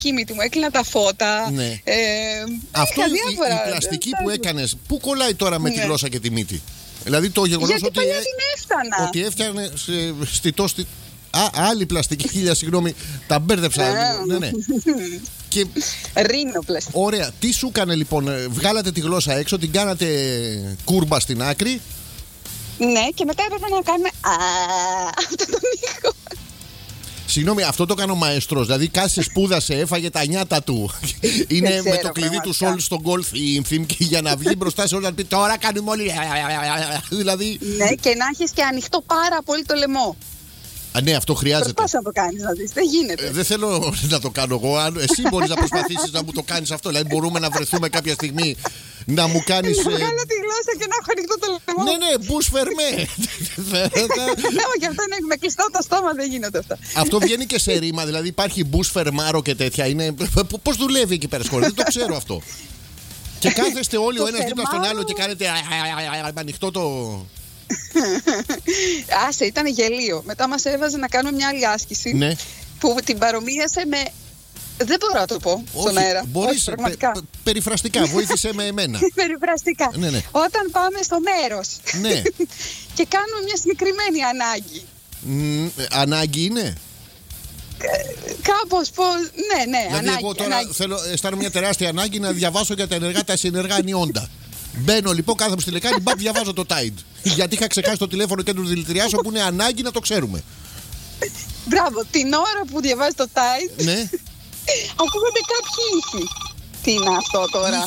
η μύτη μου, έκλεινα τα φώτα. Ναι. Αυτό η πλαστική που έκανες, πού κολλάει τώρα με τη γλώσσα και τη μύτη? Δηλαδή το γεγονός ότι έφτιανε άλλη πλαστική, χίλια συγγνώμη, τα μπέρδεψα. Ναι. Και... Ρίνο πλαστική. Ωραία. Τι σου έκανε λοιπόν? Βγάλατε τη γλώσσα έξω, την κάνατε κούρμπα στην άκρη. Ναι, και μετά έπρεπε να κάνουμε αυτό τον ήχο. Συγγνώμη, αυτό το έκανε ο μαέστρος. Δηλαδή κάθισε, σπούδασε, έφαγε τα νιάτα του. Είναι με το κλειδί του Σόλ στον γκολ theme και για να βγει μπροστά σε όλα να πει τώρα κάνουμε όλοι. Δηλαδή... Ναι, και να έχεις και ανοιχτό πάρα πολύ το λαιμό. Ναι, αυτό χρειάζεται. Προσπάθησε να το κάνεις, να δεις. Δεν γίνεται. Δεν θέλω να το κάνω εγώ. Εσύ μπορείς να προσπαθήσεις να μου το κάνεις αυτό. Δηλαδή, μπορούμε να βρεθούμε κάποια στιγμή να μου κάνεις. Να βγάλω τη γλώσσα και να έχω ανοιχτό το λαιμό. Ναι, μπους φερμέ. Όχι, αυτό είναι με κλειστό το στόμα, δεν γίνεται αυτά. Αυτό βγαίνει και σε ρήμα. Δηλαδή, υπάρχει μπους φερμάρο και τέτοια. Πώς δουλεύει εκεί πέρα σχολείο? Δεν το ξέρω αυτό. Και κάθεστε όλοι ο ένας δίπλα στον άλλο και κάνετε ανοιχτό το. Άσε, ήταν γελίο. Μετά μας έβαζε να κάνουμε μια άλλη άσκηση, ναι, που την παρομοίασε με... Δεν μπορώ να το πω στον αέρα. Μπορείς, περιφραστικά, βοήθησε με εμένα. Περιφραστικά. Ναι. Όταν πάμε στο μέρος, ναι, και κάνουμε μια συγκεκριμένη ανάγκη. Ανάγκη είναι? Κάπως πως, ναι, δηλαδή ανάγκη. Εγώ τώρα αισθάνομαι μια τεράστια ανάγκη να διαβάσω για τα ενεργά, τα συνεργά ανιόντα. Μπαίνω λοιπόν, κάθομαι στη λεκάνη, μπαπ, διαβάζω το Tide. Γιατί είχα ξεχάσει το τηλέφωνο και του δηλητηριάσω, που είναι ανάγκη να το ξέρουμε. Μπράβο, την ώρα που διαβάζει το Tide, ναι, ακούγονται κάποιοι ήχοι. Τι είναι αυτό τώρα?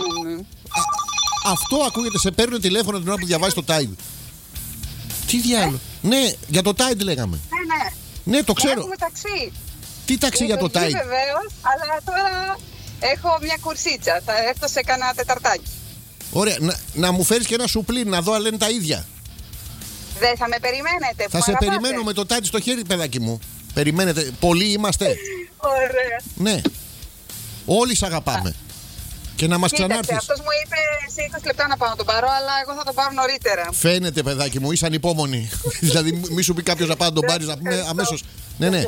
Αυτό ακούγεται, σε παίρνουν τηλέφωνο την ώρα που διαβάζει το Tide. Τι διάλογο? Ναι, για το Tide λέγαμε. Ναι, το ξέρω. Έχουμε ταξί. Τι ταξί για το Tide? Βεβαίως, αλλά τώρα έχω μια κουρσίτσα. Θα έρθω σε κανένα τεταρτάκι. Ωραία, να μου φέρεις και ένα σουπλίν να δω αν λένε τα ίδια. Δεν θα με περιμένετε? Θα σε περιμένω με το Tide στο χέρι, παιδάκι μου. Περιμένετε, πολλοί είμαστε. Ωραία. Ναι, όλοι σ' αγαπάμε. Και να μας ξανάρθεις. Αυτός μου είπε σε 20 λεπτά να πάω να τον πάρω, αλλά εγώ θα τον πάρω νωρίτερα. Φαίνεται, παιδάκι μου, είσαι ανυπόμονη. Δηλαδή μη σου πει κάποιος να πάει να τον πάρεις, να πούμε αμέσως. Ναι.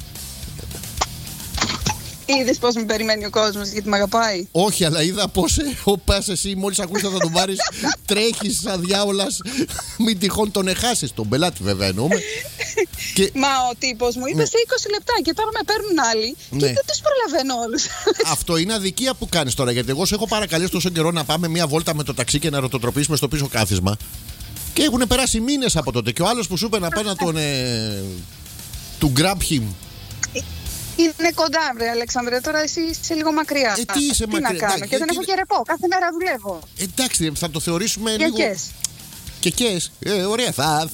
Είδες πώς με περιμένει ο κόσμος, γιατί με αγαπάει? Όχι, αλλά είδα πώς πας εσύ, μόλις ακούσεις θα τον πάρεις, τρέχεις σαν διάολας, μην τυχόν τον εχάσεις. Τον πελάτη βέβαια εννοούμε. Μα ο τύπος μου είπε σε 20 λεπτά και τώρα με παίρνουν άλλοι και δεν τους προλαβαίνω όλους. Αυτό είναι αδικία που κάνεις τώρα, γιατί εγώ σε έχω παρακαλέσει τόσο καιρό να πάμε μια βόλτα με το ταξί και να ρωτοτροπήσουμε στο πίσω κάθισμα. Και έχουν περάσει μήνες από τότε. Και ο άλλος που σου είπε να πάει να τον. του grab him. Είναι κοντά, βρε Αλέξανδρε, τώρα εσύ είσαι λίγο μακριά. Τι είσαι μακριά? Τι να κάνω, και δεν έχω και ρεπό, κάθε μέρα δουλεύω. Εντάξει, θα το θεωρήσουμε και λίγο. Κεκές. Ωραία, θα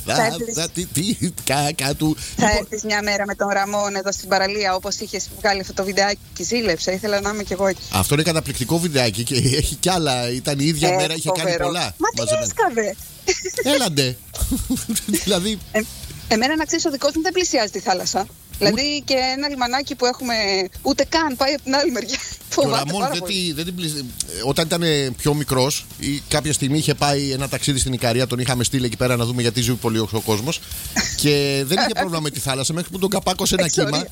έρθεις μια μέρα με τον Ραμόν εδώ στην παραλία, όπως είχες βγάλει αυτό το βιντεάκι. Ζήλεψα, ήθελα να είμαι κι εγώ εκεί. Αυτό είναι καταπληκτικό βιντεάκι και έχει κι άλλα. Ήταν η ίδια μέρα, είχε κάνει πολλά. Μα τι έσκαβε. Έλαντε. Δηλαδή. Εμένα να ξέρεις, ο δικός μου δεν πλησιάζει τη θάλασσα. Δηλαδή και ένα λιμανάκι που έχουμε ούτε καν πάει από την άλλη μεριά. Και ο Ραμόν όταν ήταν πιο μικρός, κάποια στιγμή είχε πάει ένα ταξίδι στην Ικαρία, τον είχαμε στείλει εκεί πέρα να δούμε γιατί ζει πολύ ο κόσμος. Και δεν είχε πρόβλημα με τη θάλασσα μέχρι που τον καπάκωσε ένα κύμα.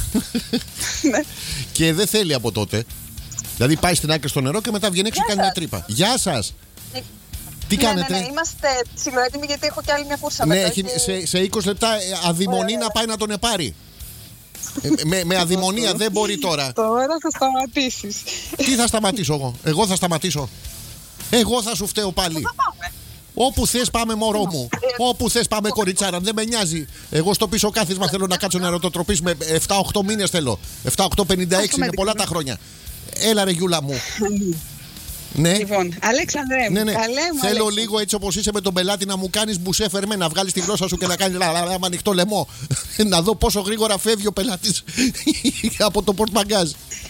Και δεν θέλει από τότε. Δηλαδή πάει στην άκρη στο νερό και μετά βγαίνει έξω και κάνει μια τρύπα. Γεια σας! Τι κάνετε? Ναι, είμαστε ψιλοέτοιμοι γιατί έχω κι άλλη μια κούρσα. Ναι, σε 20 λεπτά αδειμονεί να πάει να τον επάρει. Με αδειμονία δεν μπορεί τώρα. Τώρα θα σταματήσεις. Τι θα σταματήσω εγώ? Εγώ θα σταματήσω. Εγώ θα σου φταίω πάλι. Όπου θες πάμε, μωρό μου. Όπου θες πάμε, κοριτσάρα. Δεν με νοιάζει. Εγώ στο πίσω κάθισμα θέλω να κάτσω να ρωτοτροπήσουμε. 7-8 μήνες θέλω. 7-8-56 είναι πολλά τα χρόνια. Έλα ρε Γιούλα μου. Ναι. Λοιπόν, Αλέξανδρε, ναι. Καλέ μου, θέλω Αλέξανδρε, λίγο έτσι όπως είσαι με τον πελάτη να μου κάνεις μπουσέ φερμέ, να βγάλεις τη γλώσσα σου και να κάνεις ανοιχτό λαιμό. Να δω πόσο γρήγορα φεύγει ο πελάτης από το πορτμπαγκάζ.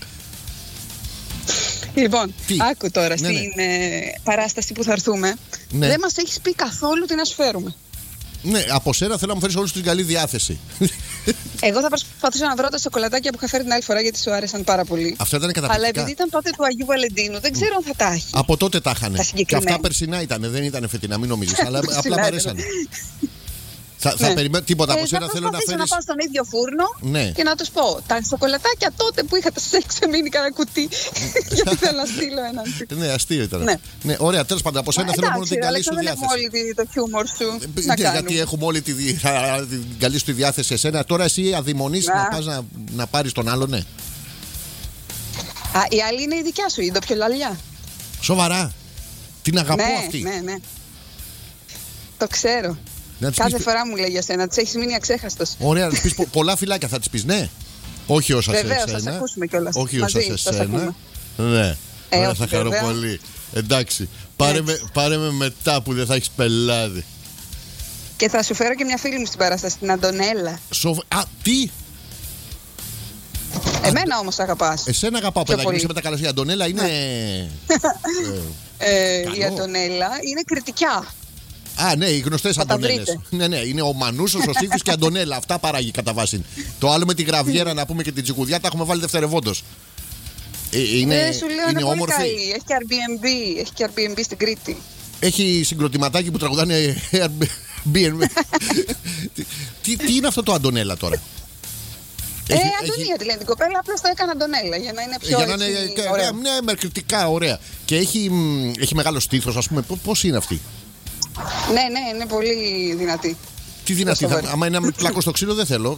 Λοιπόν, άκου τώρα στην παράσταση που θα έρθουμε. Ναι. Δεν μας έχεις πει καθόλου τι να σου φέρουμε. Ναι, από σένα θέλω να μου φέρεις όλους την καλή διάθεση. Εγώ θα προσπαθήσω να βρω τα σοκολατάκια που είχα φέρει την άλλη φορά γιατί σου άρεσαν πάρα πολύ. Αυτά ήταν καταπληκτικά. Αλλά επειδή ήταν τότε του Αγίου Βαλεντίνου, δεν ξέρω αν θα τα έχει. Από τότε τα είχανε. Και αυτά περσινά ήταν, δεν ήταν φετινά, μην νομίζεις. Αλλά απλά μ' αρέσανε. Θα περιμένω τίποτα από σένα. Θέλω να φέρεις. Να πάω στον ίδιο φούρνο ναι. και να τους πω τα σοκολατάκια τότε που είχατε σε ξεμείνει κανένα κουτί. Γιατί θέλω να στείλω έναν. Ναι, αστείο ήταν. Ναι. Ναι, ωραία, τέλος πάντων από σένα θέλω μόνο την καλή σου διάθεση. Έχουμε όλοι το χιούμορ σου. Γιατί έχουμε όλη την καλή σου διάθεση εσένα. Τώρα εσύ αδειμονείς να πας να πάρεις τον άλλο, ναι. Η άλλη είναι η δικιά σου, η ντοπιολαλιά. Σοβαρά. Την αγαπώ αυτή. Ναι. Το ξέρω. Κάθε φορά μου λέει για σένα, της έχεις μείνει αξέχαστος. Ωραία, να της πεις πολλά φιλάκια, θα της πεις, ναι. Όχι όσα σε εσένα. Βεβαίως, θα σε ακούσουμε κιόλας. Όχι όσα σε εσένα. Ναι. Θα χαρώ πολύ. Εντάξει. Πάρε με μετά που δεν θα έχεις πελάδι. Και θα σου φέρω και μια φίλη μου στην παράσταση, την Αντωνέλα. Τι? Εμένα όμως αγαπάς. Εσένα αγαπάω, παιδάκι μου, είσαι με τα καλά. Η Αντωνέλα είναι. Η Αντωνέλα είναι κριτικιά. Ναι, οι γνωστές Αντωνέλες. Ναι, είναι ο Μανούσος, ο Σύφης και η Αντωνέλα. Αυτά παράγει κατά βάση. Το άλλο με τη Γραβιέρα να πούμε και την Τσικουδιά τα έχουμε βάλει δευτερευόντως. Είναι όμορφη. Έχει και Airbnb στην Κρήτη. Έχει συγκροτηματάκι που τραγουδάνε Airbnb. Τι είναι αυτό το Αντωνέλα τώρα? Αντωνία τη λένε την κοπέλα, απλώς το έκανα Αντωνέλα για να είναι πιο ωραία. Ναι, με κριτικά ωραία. Και έχει μεγάλο στήθος, ας πούμε. Πώς είναι αυτή? Ναι, είναι πολύ δυνατή. Τι δυνατή? Άμα είναι να με πλάκω στο ξύλο δεν θέλω.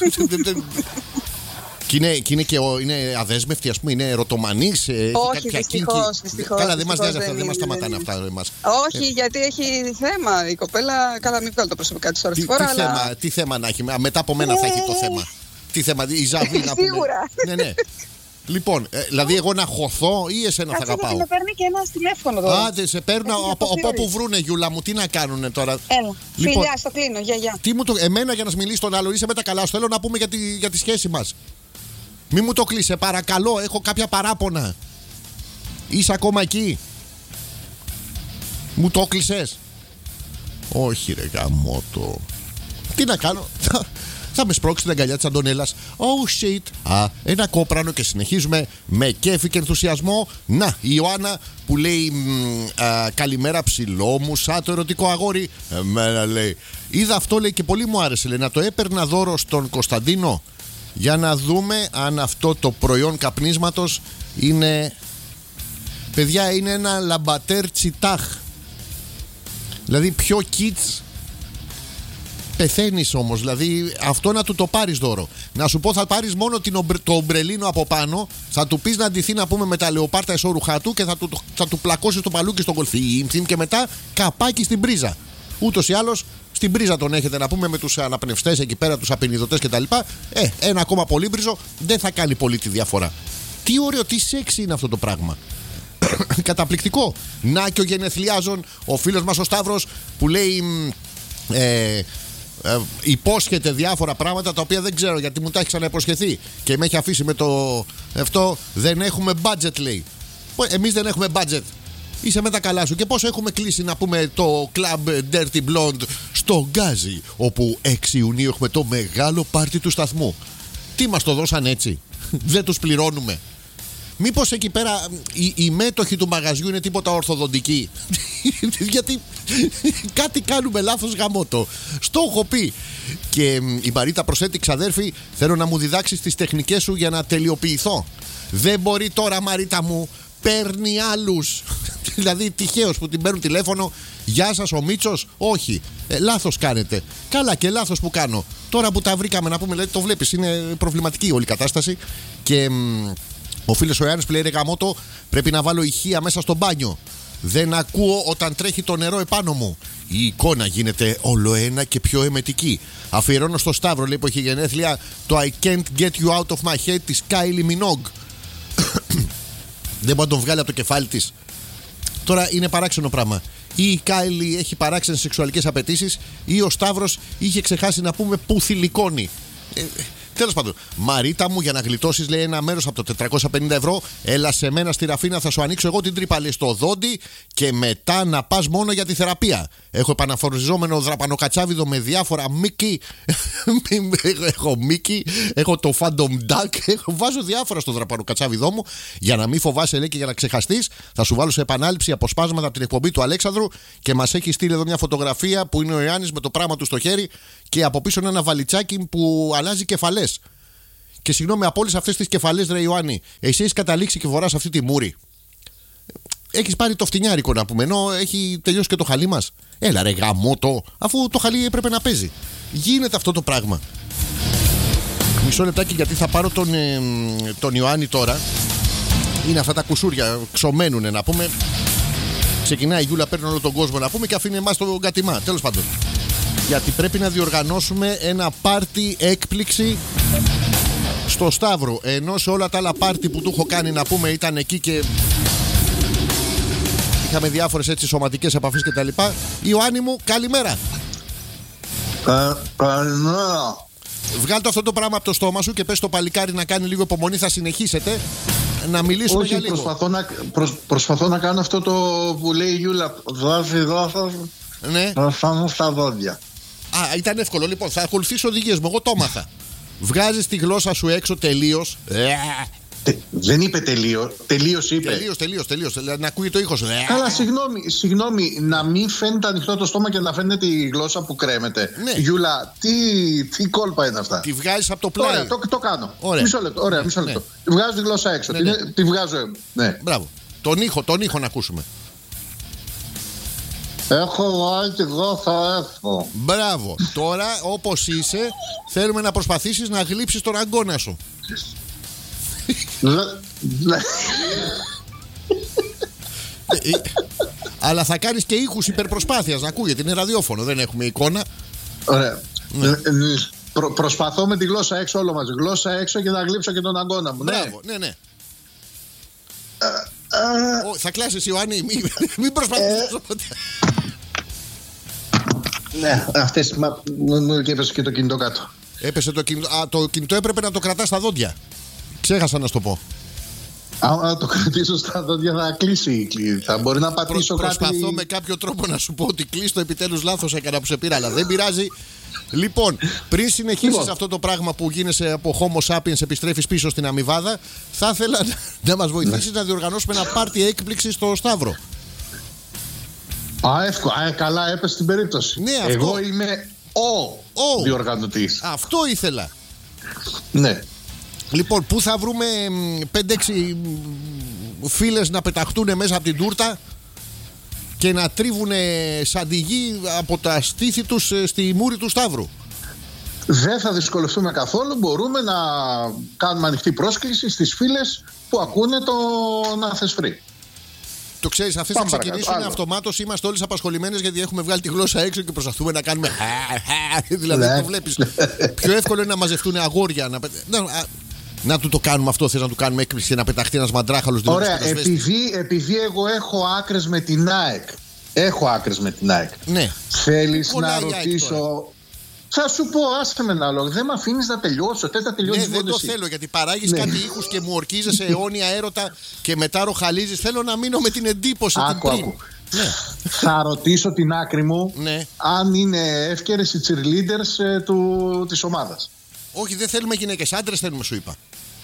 Και είναι αδέσμευτη, ας πούμε, είναι ερωτομανής. Όχι, δυστυχώς. Καλά, δεν μας νοιάζει αυτά, δεν μας σταματάνε αυτά εμάς. Όχι, γιατί έχει θέμα η κοπέλα. Καλά, μην βγάλω το προσωπικά της ώρας τη φορά. Τι θέμα να έχει, μετά από μένα θα έχει το θέμα. Τι θέμα, η Ζαβή να πούμε. Σίγουρα. Ναι. Λοιπόν, δηλαδή εγώ να χωθώ ή εσένα θα αγαπάω? Με παίρνει και ένα τηλέφωνο εδώ. Άντε, σε παίρνω από όπου βρούνε, Γιούλα μου, τι να κάνουνε τώρα. Έλα, φιλιά, στο κλείνω, γεια. Εμένα για να μιλήσει τον άλλο, είσαι με τα καλά σου, θέλω να πούμε για τη σχέση μας. Μη μου το κλείσει, παρακαλώ, έχω κάποια παράπονα. Είσαι ακόμα εκεί? Μου το κλεισες? Όχι ρε γαμώτο. Τι να κάνω? Θα με σπρώξει την αγκαλιά της Αντωνέλας. Oh shit. Ένα κόπρανο και συνεχίζουμε με κέφι και ενθουσιασμό. Να, η Ιωάννα που λέει καλημέρα ψηλό μου, σαν το ερωτικό αγόρι. Εμένα λέει. Είδα αυτό, λέει, και πολύ μου άρεσε. Λέει, να το έπαιρνα δώρο στον Κωνσταντίνο. Για να δούμε αν αυτό το προϊόν καπνίσματος είναι. Παιδιά, είναι ένα λαμπατέρ τσιτάχ. Δηλαδή πιο kids. Πεθαίνεις όμως, δηλαδή αυτό να του το πάρεις δώρο. Να σου πω, θα πάρεις μόνο το ομπρελίνο από πάνω, θα του πεις να αντιθεί, να πούμε, με τα λεοπάρτα εσώρουχά του και θα του πλακώσεις το παλούκι στον κολφί και μετά καπάκι στην πρίζα. Ούτως ή άλλως στην πρίζα τον έχετε, να πούμε, με τους αναπνευστές εκεί πέρα, τους απεινιδωτές κτλ. Ένα ακόμα πολύμπριζο δεν θα κάνει πολύ τη διαφορά. Τι ωραίο, τι σεξι είναι αυτό το πράγμα. Καταπληκτικό. Να και ο γενεθλιάζων, ο φίλος μας ο Σταύρος που λέει. Υπόσχεται διάφορα πράγματα τα οποία δεν ξέρω γιατί μου τα έχει ξαναυποσχεθεί και με έχει αφήσει με το αυτό. Δεν έχουμε budget, λέει. Εμείς δεν έχουμε budget. Είσαι με τα καλά σου. Και πόσο έχουμε κλείσει, να πούμε, το Club Dirty Blonde στο Γκάζι, όπου 6 Ιουνίου έχουμε το μεγάλο πάρτι του σταθμού. Τι μας το δώσαν έτσι? Δεν τους πληρώνουμε? Μήπως εκεί πέρα οι μέτοχοι του μαγαζιού είναι τίποτα ορθοδοντικοί? Γιατί κάτι κάνουμε λάθος, γαμώτο. Στο έχω πει. Και η Μαρίτα προσθέτει, ξαδέρφη, θέλω να μου διδάξεις τις τεχνικές σου για να τελειοποιηθώ. Δεν μπορεί τώρα, Μαρίτα μου, παίρνει άλλους. Δηλαδή τυχαίως που την παίρνουν τηλέφωνο. Γεια σας, ο Μίτσος. Όχι, λάθος κάνετε. Καλά, και λάθος που κάνω. Τώρα που τα βρήκαμε, να πούμε, δηλαδή, το βλέπεις, είναι προβληματική όλη η κατάσταση. Και ο φίλος ο Ιάννης που λέει, ρε γαμώτο, πρέπει να βάλω ηχεία μέσα στο μπάνιο. Δεν ακούω όταν τρέχει το νερό επάνω μου. Η εικόνα γίνεται ολοένα και πιο εμετική. Αφιερώνω στο Σταύρο, λέει, που έχει γενέθλια, το I can't get you out of my head της Kylie Minogue. Δεν μπορεί να τον βγάλει από το κεφάλι της. Τώρα είναι παράξενο πράγμα. Ή η Kylie έχει παράξενες σεξουαλικές απαιτήσεις, ή ο Σταύρος είχε ξεχάσει, να πούμε, που θηλυκώνει. Τέλος πάντων, Μαρίτα μου, για να γλιτώσεις, λέει, ένα μέρος από το 450 ευρώ, έλα σε μένα στη Ραφίνα, θα σου ανοίξω εγώ την τρύπα, λέει, στο δόντι και μετά να πας μόνο για τη θεραπεία. Έχω επαναφοριζόμενο δραπανοκατσάβιδο με διάφορα Μίκη. Έχω Μίκη, έχω το Phantom Duck, βάζω διάφορα στο δραπανοκατσάβιδό μου. Για να μην φοβάσαι, λέει, και για να ξεχαστείς, θα σου βάλω σε επανάληψη αποσπάσματα από την εκπομπή του Αλέξανδρου και μας έχει στείλει εδώ μια φωτογραφία που είναι ο Ιωάννης με το πράγμα του στο χέρι και από πίσω είναι ένα βαλιτσάκι που αλλάζει κεφαλές. Και συγγνώμη, από όλες αυτές τις κεφαλές, ρε Ιωάννη, εσύ έχεις καταλήξει και φοράς αυτή τη μούρη. Έχεις πάρει το φτηνιάρικο, να πούμε, ενώ έχει τελειώσει και το χαλί μας. Έλα ρε γαμώτο, αφού το χαλί έπρεπε να παίζει. Γίνεται αυτό το πράγμα. Μισό λεπτάκι, γιατί θα πάρω τον Ιωάννη τώρα. Είναι αυτά τα κουσούρια, ξωμένουνε, να πούμε. Ξεκινάει η Γιούλα, παίρνει όλο τον κόσμο, να πούμε, και αφήνει εμάς τον κατημά. Τέλος πάντων. Γιατί πρέπει να διοργανώσουμε ένα πάρτι έκπληξη στο Σταύρο. Ενώ σε όλα τα άλλα πάρτι που του έχω κάνει, να πούμε, ήταν εκεί και είχαμε διάφορες έτσι σωματικές επαφές και τα λοιπά. Ιωάννη μου, καλημέρα. Καλημέρα. Βγάλτε αυτό το πράγμα από το στόμα σου και πες στο παλικάρι να κάνει λίγο υπομονή. Θα συνεχίσετε να μιλήσουμε. Όχι, για λίγο. Προσπαθώ να κάνω αυτό το που λέει η Γιούλα. Δώσε. Ναι. Να φτάνω στα δόντια. Α, ήταν εύκολο. Λοιπόν, θα ακολουθήσω οδηγίες μου. Εγώ το έμαθα. Βγάζεις τη γλώσσα σου έξω τελείως. Δεν είπε τελείως είπε. Τελείως. Να ακούει το ήχος. Καλά, συγγνώμη, να μην φαίνεται ανοιχτό το στόμα και να φαίνεται η γλώσσα που κρέμεται. Ναι. Γιούλα, τι κόλπα είναι αυτά. Τη βγάζεις από το πλάι. Ωραία, το κάνω. Ωραία. Μισό λεπτό. Ναι. Βγάζω τη γλώσσα έξω. Ναι. Τη βγάζω. Ναι. Μπράβο. Τον ήχο να ακούσουμε. Έχω βάλει τη γλώσσα έξω. Μπράβο. Τώρα, όπως είσαι, θέλουμε να προσπαθήσεις να γλύψεις τον αγκώνα σου. Αλλά θα κάνεις και ήχους υπερπροσπάθειας να ακούγεται. Είναι ραδιόφωνο, δεν έχουμε εικόνα. Ωραία. Ναι. Προσπαθώ με τη γλώσσα έξω, όλο μαζί. Γλώσσα έξω και να γλύψω και τον αγκώνα μου. Μπράβο, ναι. Θα κλάσεις, Ιωάννη, μην προσπαθείς. Ναι, αυτές μου έπεσε και το κινητό κάτω. Έπεσε το κινητό. Το κινητό έπρεπε να το κρατάς στα δόντια. Ξέχασα να σου το πω. Αν το κρατήσω στα δόντια θα κλείσει. Θα μπορεί να πατήσω κάτι. Προσπαθώ με κάποιο τρόπο να σου πω ότι κλείσει το, επιτέλους λάθος έκανα που σε πήρα, αλλά δεν πειράζει. Λοιπόν, πριν συνεχίσεις αυτό το πράγμα που γίνεσαι από Homo sapiens, επιστρέφεις πίσω στην αμοιβάδα, θα ήθελα να μας βοηθήσεις να διοργανώσουμε ένα πάρτι έκπληξη στο Σταύρο. Εύκολα. Καλά, έπεσε στην περίπτωση. Ναι, αυτό. Εγώ είμαι ο διοργανωτής. Αυτό ήθελα. Ναι. Λοιπόν, πού θα βρούμε 5-6 φίλες να πεταχτούν μέσα από την τούρτα και να τρίβουν σαν τη γη από τα στήθη τους στη μούρη του Σταύρου? Δεν θα δυσκολευτούμε καθόλου. Μπορούμε να κάνουμε ανοιχτή πρόσκληση στις φίλες που ακούνε τον Αθεσφρή. Το ξέρεις, αυτές θα ξεκινήσουν αυτομάτως. Είμαστε όλες απασχολημένες γιατί έχουμε βγάλει τη γλώσσα έξω και προσπαθούμε να κάνουμε. Δηλαδή, το βλέπεις. Πιο εύκολο είναι να μαζευτούν αγόρια. Να του το κάνουμε αυτό. Θες να του κάνουμε έκπληξη και να πεταχτεί ένας μαντράχαλος? Ωραία, επειδή εγώ έχω άκρες με την ΑΕΚ. Ναι. Θέλεις να ρωτήσω? Θα σου πω, άσε με ένα λόγο. Δεν με αφήνεις να τελειώσω. Ναι, δεν το θέλω, γιατί παράγεις κάτι ήχους και μου ορκίζεσαι αιώνια έρωτα και μετά ροχαλίζεις. Θέλω να μείνω με την εντύπωση. Άκου. Ναι. Θα ρωτήσω την άκρη μου, ναι, αν είναι εύκαιρες οι cheerleaders της ομάδας. Όχι, δεν θέλουμε γυναίκες, άντρες θέλουμε, σου είπα.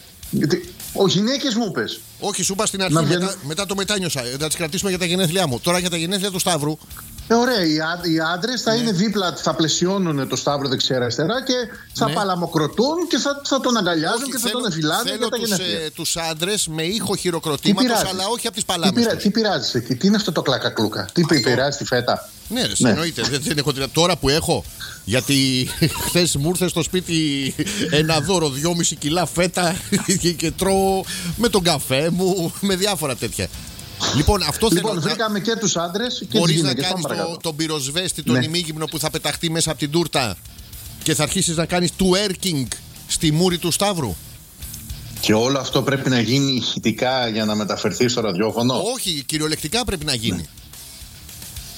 Γυναίκες μου πες. Όχι, σου είπα στην αρχή, μετά το μετάνιωσα. Να τις κρατήσουμε για τα γενέθλιά μου. Τώρα για τα γενέθλια του Σταύρου. Ωραία, οι άντρες θα είναι δίπλα, θα πλαισιώνουν το Σταύρο δεξιά-αριστερά και θα παλαμοκροτούν και θα τον αγκαλιάζουν και θα τον εφυλάνε. Θέλω τους άντρες με ήχο χειροκροτήματος, αλλά όχι από τις παλάμες. Τι πειράζει εκεί, τι είναι αυτό το κλακακλούκα? Τι πειράζει τη φέτα? Ναι, ρε, εννοείται. Δεν έχω τώρα που έχω. Γιατί χθες μου ήρθε στο σπίτι ένα δώρο 2,5 κιλά φέτα και τρώω με τον καφέ μου, με διάφορα τέτοια. Λοιπόν, βρήκαμε και τους άντρες και μπορείς τις γυναίκες. να κάνεις τον πυροσβέστη, τον ημίγυμνο που θα πεταχτεί μέσα από την τούρτα και θα αρχίσεις να κάνεις twerking στη μούρη του Σταύρου. Και όλο αυτό πρέπει να γίνει ηχητικά για να μεταφερθεί στο ραδιόφωνο? Όχι, κυριολεκτικά πρέπει να γίνει.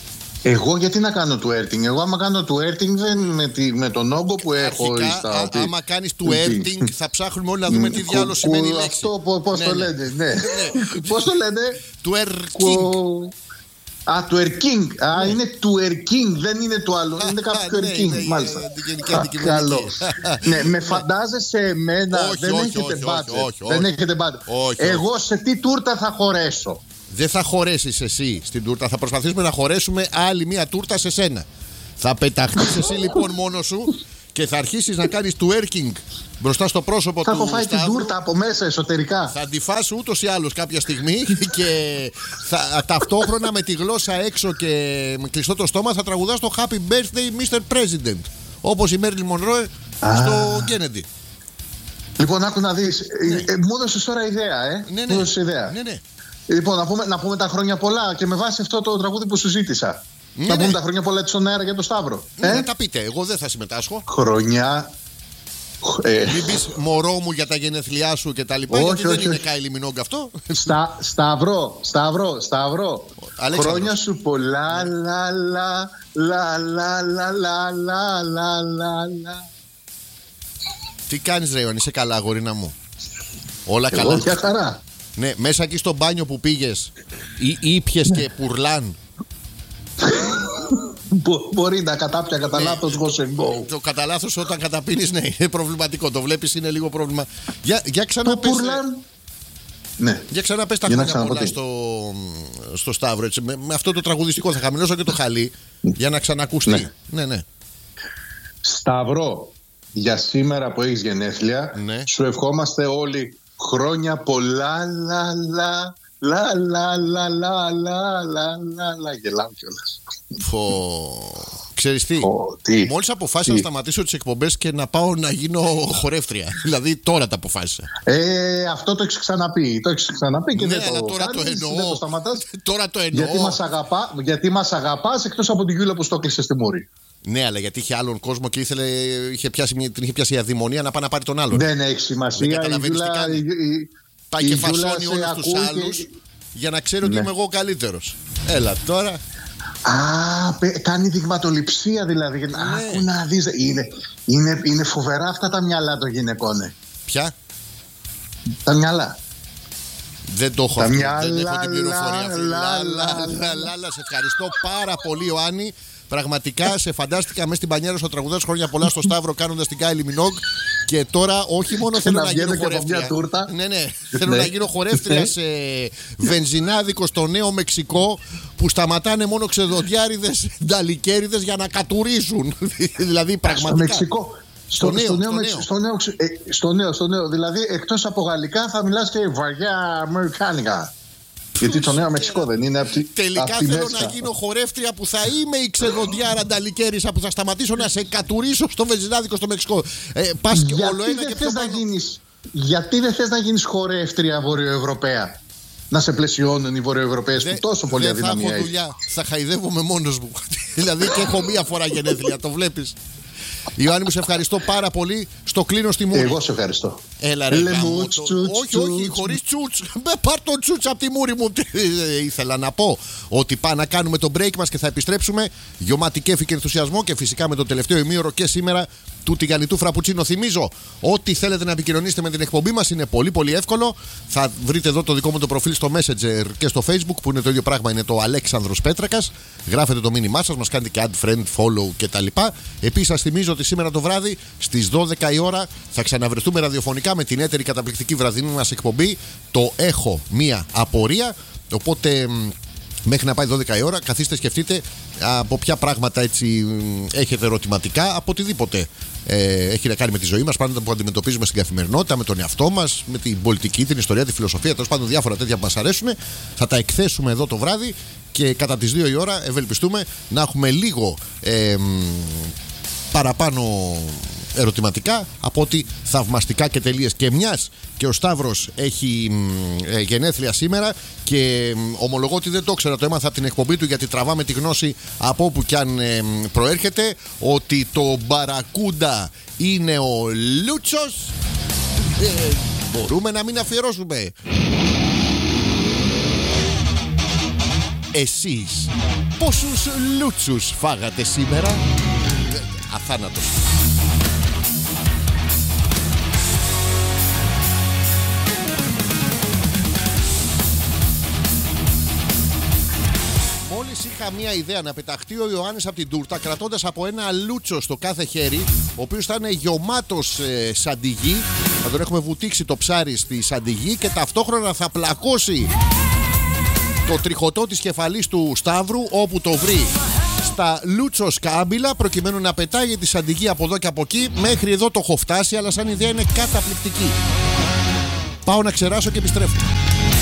Εγώ γιατί να κάνω twerking? Εγώ άμα κάνω twerking δεν με τον όγκο που έχω. Άμα κάνεις twerking θα ψάχνουμε όλοι να δούμε τι διάλογο σημαίνει η λέξη. Αυτό πώς το λένε? Ναι. Πώς το λένε? Twerking. Twerking. Είναι twerking, δεν είναι το άλλο. Είναι κάποιο twerking, μάλιστα. Καλό. Ναι, με φαντάζεσαι εμένα? Δεν έχετε budget. Δεν έχετε budget. Εγώ σε τι τούρτα θα χωρέσω? Δεν θα χωρέσεις εσύ στην τούρτα. Θα προσπαθήσουμε να χωρέσουμε άλλη μία τούρτα σε σένα. Θα πεταχτείς εσύ λοιπόν μόνος σου και θα αρχίσεις να κάνεις twerking μπροστά στο πρόσωπο του. Θα έχω φάει την τούρτα από μέσα εσωτερικά. Θα τη φας ούτως ή άλλως κάποια στιγμή και ταυτόχρονα με τη γλώσσα έξω και με κλειστό το στόμα θα τραγουδάς το Happy Birthday Mr. President, όπως η Μέρλιν Μονρόε στο Kennedy. Λοιπόν, άκου να δεις. Μου έδωσες τώρα ιδέα, Ναι. Μου έδωσες ιδέα. Ναι. Λοιπόν, να πούμε τα χρόνια πολλά και με βάση αυτό το τραγούδι που σου ζήτησα. Να πούμε τα χρόνια πολλά της στον αέρα για τον Σταύρο. Να τα πείτε, εγώ δεν θα συμμετάσχω. Χρόνια. Μην πεις μωρό μου για τα γενέθλιά σου και τα λοιπά, γιατί δεν είναι Kylie Minogue αυτό. Σταύρο. Χρόνια σου πολλά. Τι κάνεις ρε Ιωάννη, είσαι καλά αγορίνα μου? Όλα καλά? Εγώ μια χαρά. Ναι, μέσα εκεί στο μπάνιο που πήγες ήπιες και πουρλάν? Μπορεί να κατάπια κατά λάθος γοσεγκό. Το κατά λάθος όταν καταπίνεις, ναι, είναι προβληματικό. Το βλέπεις, είναι λίγο πρόβλημα. Για ξαναπες. Ναι. Για ξαναπες τα χρόνια πολλά στο Σταύρο. Έτσι. Με αυτό το τραγουδιστικό θα χαμηλώσω και το χαλί για να ξανακουστεί. Ναι. Σταύρο, για σήμερα που έχεις γενέθλια, σου ευχόμαστε όλοι χρόνια πολλά. Γελάω κιόλας. Ξέρεις τι, μόλις αποφάσισα να σταματήσω τις εκπομπές και να πάω να γίνω χορεύτρια. Δηλαδή τώρα τα αποφάσισα. Αυτό το έχεις ξαναπεί. Και ναι, δεν αλλά τώρα το εννοώ. Τώρα το εννοώ. Γιατί μας αγαπάς εκτός από τη Γιούλα που στο κλείσε στη μούρη. Ναι, αλλά γιατί είχε άλλον κόσμο και την είχε πιάσει η αδειμονία να πάει να πάρει τον άλλον. Δεν έχει σημασία. Δεν καταλαβαίνεις τι κάνει. Πάει και φασώνει όλους τους άλλους για να ξέρει ότι είμαι εγώ καλύτερος. Έλα τώρα. Κάνει δειγματοληψία δηλαδή. Άκου να δεις. Είναι φοβερά αυτά τα μυαλά των γυναικών. Ποια? Τα μυαλά. Δεν το έχω αυτό. Δεν έχω την πληροφορία αυτή. Σε ευχαριστώ πάρα πολύ Ιωάννη. Πραγματικά σε φαντάστηκα μέσα στην πανιέρα στο τραγουδάς χρόνια πολλά στο Σταύρο κάνοντας την Kylie Minogue. Και τώρα όχι μόνο θέλω να γίνω χορεύτρια. Ναι. Θέλω να γίνω χορεύτρια σε βενζινάδικο στο Νέο Μεξικό που σταματάνε μόνο ξεδοντιάριδες, νταλικέριδες για να κατουρίσουν. Δηλαδή πραγματικά. Στο Μεξικό. Στο νέο. Δηλαδή εκτός από γαλλικά θα μιλάς και βαριά αμερικάνικα. Γιατί το Νέο Μεξικό δεν είναι από τη. Τελικά θέλω να γίνω χορεύτρια που θα είμαι η ξεδοντιάρα νταλικέρισα που θα σταματήσω να σε κατουρίσω στο βενζινάδικο στο Μεξικό. Πας και όλο ένα και πιο πάνω. Γιατί δεν θες να γίνεις χορεύτρια βορειοευρωπαία? Να σε πλαισιώνουν οι βορειοευρωπαίες που τόσο πολύ αδυναμία έχει. Δεν θα έχω δουλειά. Θα χαϊδεύομαι μόνος μου. Δηλαδή και έχω μία φορά γενέθλια, το βλέπεις. Ιωάννη μου, σε ευχαριστώ πάρα πολύ. Στο κλείνω στη μούρη. Εγώ σε ευχαριστώ. Έλα ρε όχι, χωρίς τσούτς. Πάρ' το τσούτς από τη μούρη μου. Ήθελα να πω ότι πάμε να κάνουμε το break μας και θα επιστρέψουμε γεμάτη κέφι και ενθουσιασμό και φυσικά με το τελευταίο ημίωρο και σήμερα του τηγανιτού φραπουτσίνο. Θυμίζω, ό,τι θέλετε να επικοινωνήσετε με την εκπομπή μας είναι πολύ πολύ εύκολο. Θα βρείτε εδώ το δικό μου το προφίλ στο Messenger και στο Facebook που είναι το ίδιο πράγμα, είναι το Αλέξανδρος Πέτρακας. Γράφετε το μήνυμά σας, μας κάνετε και add friend, follow κτλ. Επίσης σας θυμίζω ότι σήμερα το βράδυ στις 12 η ώρα θα ξαναβρεθούμε ραδιοφωνικά με την έτερη καταπληκτική βραδινή μας εκπομπή. Το έχω μία απορία. Οπότε μέχρι να πάει 12 η ώρα καθίστε, σκεφτείτε από ποια πράγματα έτσι έχετε ερωτηματικά, από οτιδήποτε έχει να κάνει με τη ζωή μας, πράγματα που αντιμετωπίζουμε στην καθημερινότητα, με τον εαυτό μας, με την πολιτική, την ιστορία, τη φιλοσοφία, τέλος πάντων διάφορα τέτοια που μας αρέσουν. Θα τα εκθέσουμε εδώ το βράδυ και κατά τις 2 η ώρα ευελπιστούμε να έχουμε λίγο παραπάνω ερωτηματικά από ότι θαυμαστικά και τελείες. Και μιας και ο Σταύρος έχει γενέθλια σήμερα και ομολογώ ότι δεν το ήξερα, το έμαθα από την εκπομπή του γιατί τραβάμε τη γνώση από όπου κι αν προέρχεται, ότι το Μπαρακούντα είναι ο Λούτσος. Μπορούμε να μην αφιερώσουμε εσείς πόσους λούτσους φάγατε σήμερα? Αθάνατος. Μόλις είχα μία ιδέα να πεταχτεί ο Ιωάννης από την τούρτα, κρατώντας από ένα λούτσο στο κάθε χέρι, ο οποίος θα είναι γεωμάτος σαντιγί. Θα τον έχουμε βουτήξει το ψάρι στη σαντιγί και ταυτόχρονα θα πλακώσει το τριχωτό της κεφαλής του Σταύρου όπου το βρει στα λούτσο σκάμπιλα, προκειμένου να πετάγει τη σαντιγί από εδώ και από εκεί. Μέχρι εδώ το έχω φτάσει, αλλά σαν ιδέα είναι καταπληκτική. Πάω να ξεράσω και επιστρέφω.